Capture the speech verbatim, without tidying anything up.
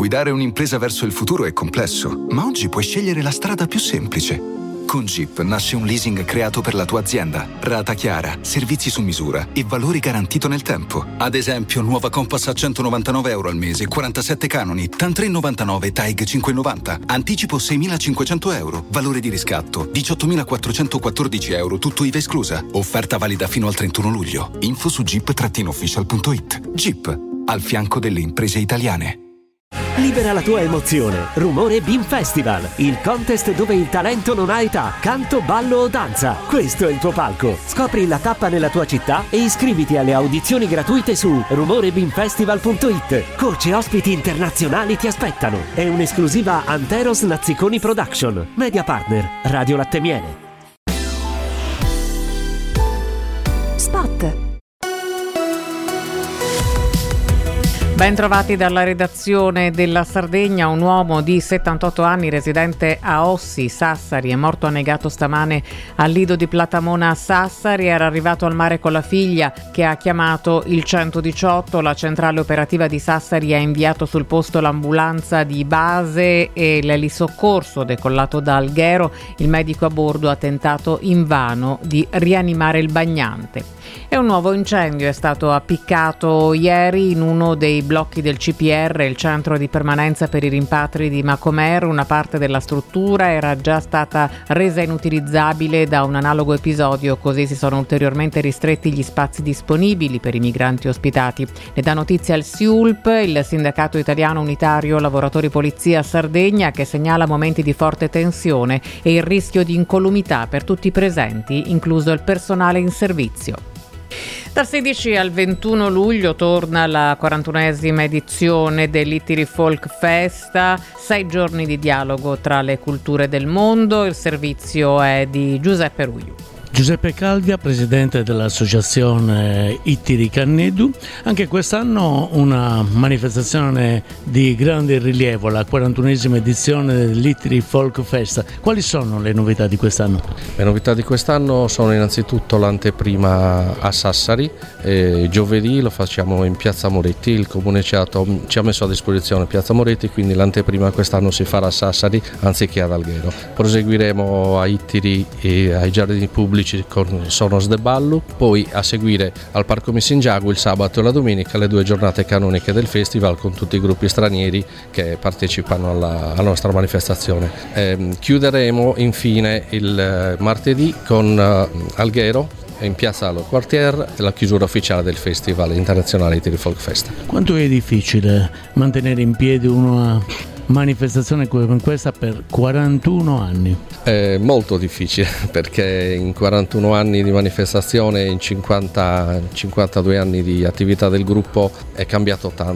Guidare un'impresa verso il futuro è complesso, ma oggi puoi scegliere la strada più semplice. Con Jeep nasce un leasing creato per la tua azienda. Rata chiara, servizi su misura e valori garantito nel tempo. Ad esempio, nuova Compass a centonovantanove euro al mese, quarantasette canoni, T A N tre virgola novantanove, T A E G cinque virgola novanta. Anticipo seimilacinquecento euro. Valore di riscatto diciottomilaquattrocentoquattordici euro, tutto I V A esclusa. Offerta valida fino al trentuno luglio. Info su jeep official punto it. Jeep, al fianco delle imprese italiane. Libera la tua emozione. Rumore Beam Festival, il contest dove il talento non ha età, canto, ballo o danza. Questo è il tuo palco. Scopri la tappa nella tua città e iscriviti alle audizioni gratuite su rumore beam festival punto it. Coach e ospiti internazionali ti aspettano. È un'esclusiva Anteros Nazziconi Production. Media partner Radio Latte Miele. Spot. Ben trovati dalla redazione della Sardegna. Un uomo di settantotto anni residente a Ossi, Sassari, è morto annegato stamane al lido di Platamona a Sassari. Era arrivato al mare con la figlia che ha chiamato il centodiciotto. La centrale operativa di Sassari ha inviato sul posto l'ambulanza di base e l'elisoccorso decollato da Alghero. Il medico a bordo ha tentato invano di rianimare il bagnante. E un nuovo incendio è stato appiccato ieri in uno dei blocchi del C P R, il centro di permanenza per i rimpatri di Macomer. Una parte della struttura era già stata resa inutilizzabile da un analogo episodio, così si sono ulteriormente ristretti gli spazi disponibili per i migranti ospitati. Ne dà notizia il S I U L P, il Sindacato Italiano Unitario Lavoratori Polizia Sardegna, che segnala momenti di forte tensione e il rischio di incolumità per tutti i presenti, incluso il personale in servizio. Dal sedici al ventuno luglio torna la quarantunesima edizione dell'Ittiri Folk Festa, sei giorni di dialogo tra le culture del mondo. Il servizio è di Giuseppe Ruiu. Giuseppe Calvia, presidente dell'associazione Ittiri Cannedu. Anche quest'anno una manifestazione di grande rilievo, la quarantunesima edizione dell'Ittiri Folk Festa. Quali sono le novità di quest'anno? Le novità di quest'anno sono innanzitutto l'anteprima a Sassari. E giovedì lo facciamo in Piazza Moretti, il comune ci ha, to- ci ha messo a disposizione Piazza Moretti, quindi l'anteprima quest'anno si farà a Sassari anziché ad Alghero. Proseguiremo a Ittiri e ai giardini pubblici con Sonos de Ballo, poi a seguire al Parco Messingiago il sabato e la domenica le due giornate canoniche del festival con tutti i gruppi stranieri che partecipano alla, alla nostra manifestazione. Eh, chiuderemo infine il martedì con uh, Alghero in piazza allo Quartier, la chiusura ufficiale del Festival Internazionale Ittiri Folk Fest. Quanto è difficile mantenere in piedi una manifestazione come questa per quarantuno anni? È molto difficile, perché in quarantuno anni di manifestazione, in cinquanta, cinquantadue anni di attività del gruppo è cambiato tanto.